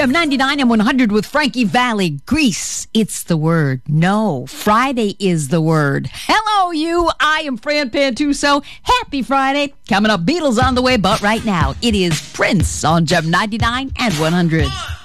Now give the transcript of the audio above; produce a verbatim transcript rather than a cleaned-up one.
Gem ninety-nine and one hundred with Frankie Valli. Grease, it's the word. No, Friday is the word. Hello, you. I am Fran Pantuso. Happy Friday. Coming up, Beatles on the way, but right now, it is Prince on Gem ninety-nine and one hundred.